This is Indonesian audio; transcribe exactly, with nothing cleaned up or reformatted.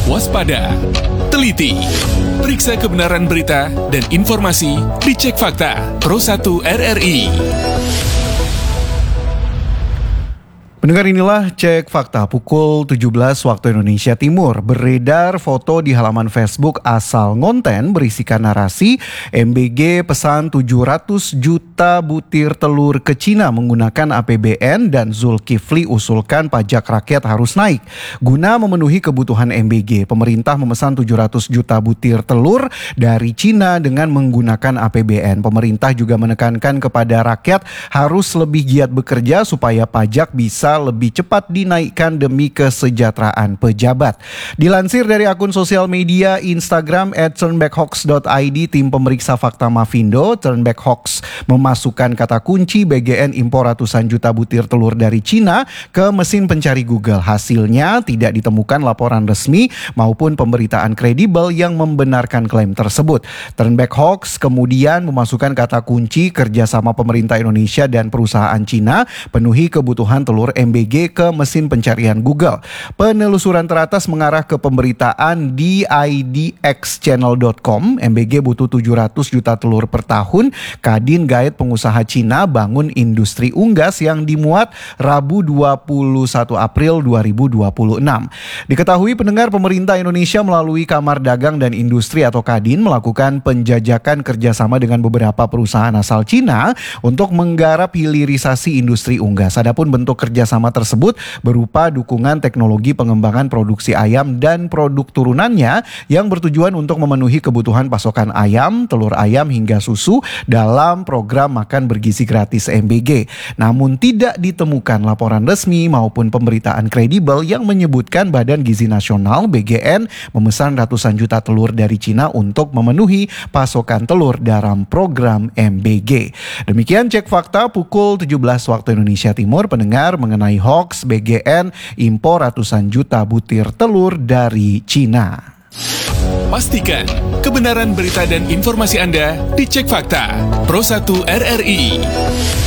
waspada, teliti. Periksa kebenaran berita dan informasi di Cek Fakta Pro satu R R I. Pendengar, inilah Cek Fakta pukul tujuh belas waktu Indonesia Timur. Beredar foto di halaman Facebook asal ngonten berisikan narasi M B G pesan tujuh ratus juta butir telur ke Cina menggunakan A P B N dan Zulkifli usulkan pajak rakyat harus naik. Guna memenuhi kebutuhan M B G, pemerintah memesan tujuh ratus juta butir telur dari Cina dengan menggunakan A P B N. Pemerintah juga menekankan kepada rakyat harus lebih giat bekerja supaya pajak bisa lebih cepat dinaikkan demi kesejahteraan pejabat. Dilansir dari akun sosial media Instagram at turnbackhoax dot i d, tim pemeriksa fakta Mavindo, Turnbackhoax memasukkan kata kunci B G N impor ratusan juta butir telur dari Cina ke mesin pencari Google. Hasilnya tidak ditemukan laporan resmi maupun pemberitaan kredibel yang membenarkan klaim tersebut. Turnbackhoax kemudian memasukkan kata kunci kerjasama pemerintah Indonesia dan perusahaan Cina penuhi kebutuhan telur M B G ke mesin pencarian Google. Penelusuran teratas mengarah ke pemberitaan di i d x channel dot com. M B G butuh tujuh ratus juta telur per tahun. Kadin Gaet pengusaha Cina bangun industri unggas yang dimuat Rabu dua puluh satu April dua ribu dua puluh enam. Diketahui pendengar, pemerintah Indonesia melalui Kamar Dagang dan Industri atau Kadin melakukan penjajakan kerjasama dengan beberapa perusahaan asal Cina untuk menggarap hilirisasi industri unggas. Adapun bentuk kerja Kerjasama tersebut berupa dukungan teknologi pengembangan produksi ayam dan produk turunannya yang bertujuan untuk memenuhi kebutuhan pasokan ayam, telur ayam hingga susu dalam program makan bergizi gratis M B G. Namun tidak ditemukan laporan resmi maupun pemberitaan kredibel yang menyebutkan Badan Gizi Nasional B G N memesan ratusan juta telur dari Cina untuk memenuhi pasokan telur dalam program M B G. Demikian Cek Fakta pukul tujuh belas waktu Indonesia Timur. Pendengar, mengenai hoax B G N impor ratusan juta butir telur dari Cina. Pastikan kebenaran berita dan informasi Anda di Cek Fakta Pro satu R R I.